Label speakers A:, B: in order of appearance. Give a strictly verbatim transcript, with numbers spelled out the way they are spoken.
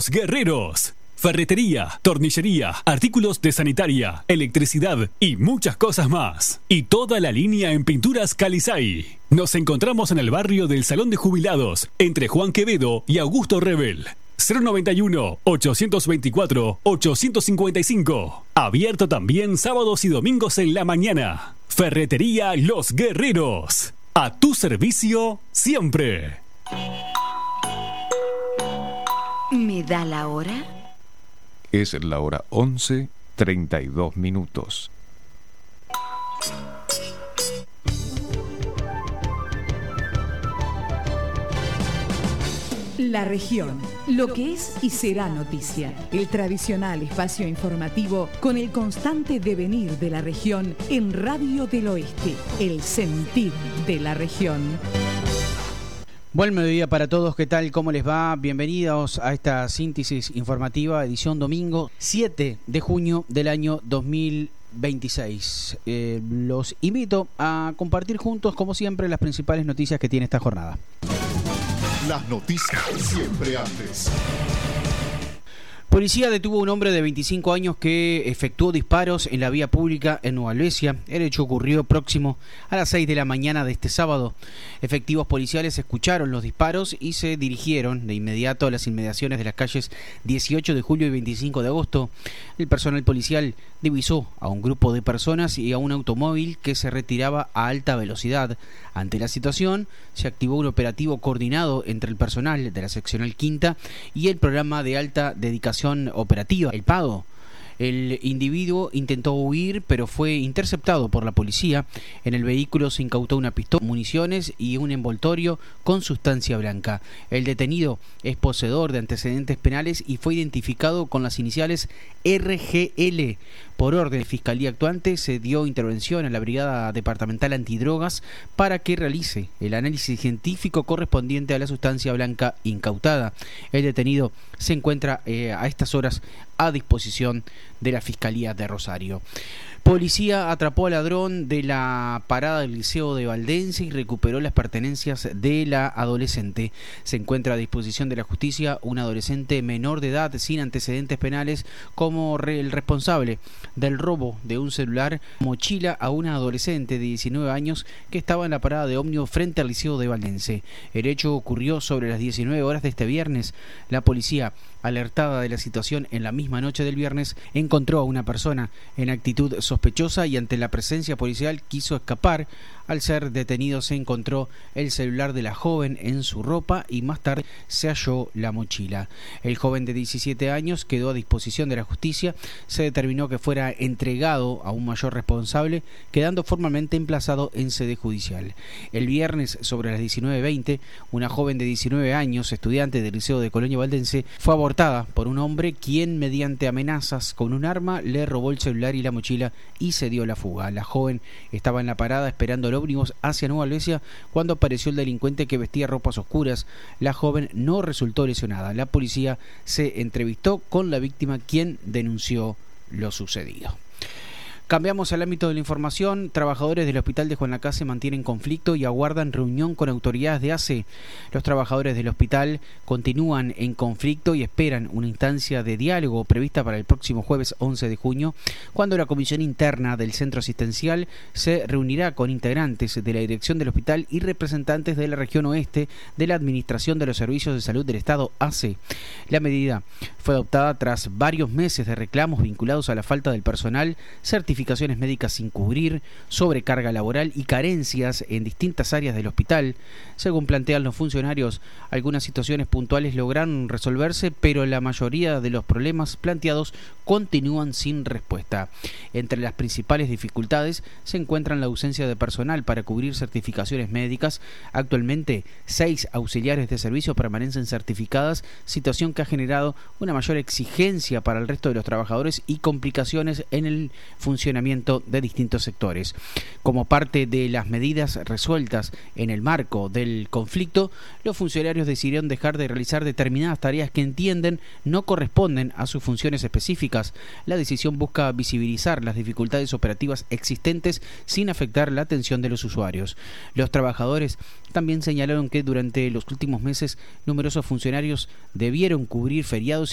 A: Los Guerreros. Ferretería, tornillería, artículos de sanitaria, electricidad y muchas cosas más. Y toda la línea en pinturas Calizay. Nos encontramos en el barrio del Salón de Jubilados, entre Juan Quevedo y Augusto Rebel. cero noventa y uno, ochocientos veinticuatro, ochocientos cincuenta y cinco. Abierto también sábados y domingos en la mañana. Ferretería Los Guerreros. A tu servicio siempre.
B: ¿Me da la hora?
C: Es la hora once, treinta y dos minutos.
D: La región, lo que es y será noticia. El tradicional espacio informativo con el constante devenir de la región en Radio del Oeste. El sentir de la región.
E: Buen mediodía para todos, ¿qué tal? ¿Cómo les va? Bienvenidos a esta síntesis informativa, edición domingo siete de junio del año dos mil veintiséis. Eh, los invito a compartir juntos, como siempre, las principales noticias que tiene esta jornada.
F: Las noticias siempre antes.
E: Policía detuvo a un hombre de veinticinco años que efectuó disparos en la vía pública en Nueva Albesia. El hecho ocurrió próximo a las seis de la mañana de este sábado. Efectivos policiales escucharon los disparos y se dirigieron de inmediato a las inmediaciones de las calles dieciocho de julio y veinticinco de agosto. El personal policial divisó a un grupo de personas y a un automóvil que se retiraba a alta velocidad. Ante la situación, se activó un operativo coordinado entre el personal de la seccional quinta y el programa de alta dedicación operativa, el PADO. El individuo intentó huir, pero fue interceptado por la policía. En el vehículo se incautó una pistola, municiones y un envoltorio con sustancia blanca. El detenido es poseedor de antecedentes penales y fue identificado con las iniciales R G L. Por orden de Fiscalía actuante, se dio intervención a la Brigada Departamental Antidrogas para que realice el análisis científico correspondiente a la sustancia blanca incautada. El detenido se encuentra eh, a estas horas a disposición de la Fiscalía de Rosario. Policía atrapó al ladrón de la parada del Liceo de Valdense y recuperó las pertenencias de la adolescente. Se encuentra a disposición de la justicia un adolescente menor de edad sin antecedentes penales como re- el responsable del robo de un celular mochila a una adolescente de diecinueve años que estaba en la parada de ómnibus frente al Liceo de Valdense. El hecho ocurrió sobre las diecinueve horas de este viernes. La policía, alertada de la situación en la misma noche del viernes, encontró a una persona en actitud sospechosa y ante la presencia policial quiso escapar. Al ser detenido se encontró el celular de la joven en su ropa y más tarde se halló la mochila. El joven de diecisiete años quedó a disposición de la justicia. Se determinó que fuera entregado a un mayor responsable, quedando formalmente emplazado en sede judicial. El viernes, sobre las diecinueve veinte, una joven de diecinueve años, estudiante del Liceo de Colonia Valdense, fue abortada por un hombre quien, mediante amenazas con un arma, le robó el celular y la mochila y se dio la fuga. La joven estaba en la parada esperando el ómnibus hacia Nueva Albesia cuando apareció el delincuente que vestía ropas oscuras. La joven no resultó lesionada. La policía se entrevistó con la víctima, quien denunció lo sucedido. Cambiamos al ámbito de la información. Trabajadores del hospital de Juan Lacase mantienen conflicto y aguardan reunión con autoridades de A C E. Los trabajadores del hospital continúan en conflicto y esperan una instancia de diálogo prevista para el próximo jueves once de junio, cuando la comisión interna del centro asistencial se reunirá con integrantes de la dirección del hospital y representantes de la región oeste de la Administración de los Servicios de Salud del Estado, A C E. La medida fue adoptada tras varios meses de reclamos vinculados a la falta del personal, certificaciones médicas sin cubrir, sobrecarga laboral y carencias en distintas áreas del hospital. Según plantean los funcionarios, algunas situaciones puntuales lograron resolverse, pero la mayoría de los problemas planteados continúan sin respuesta. Entre las principales dificultades se encuentran la ausencia de personal para cubrir certificaciones médicas. Actualmente, seis auxiliares de servicio permanecen certificadas, situación que ha generado una mayor exigencia para el resto de los trabajadores y complicaciones en el funcionamiento de distintos sectores. Como parte de las medidas resueltas en el marco del conflicto, los funcionarios decidieron dejar de realizar determinadas tareas que entienden no corresponden a sus funciones específicas. La decisión busca visibilizar las dificultades operativas existentes sin afectar la atención de los usuarios. Los trabajadores también señalaron que durante los últimos meses numerosos funcionarios debieron cubrir feriados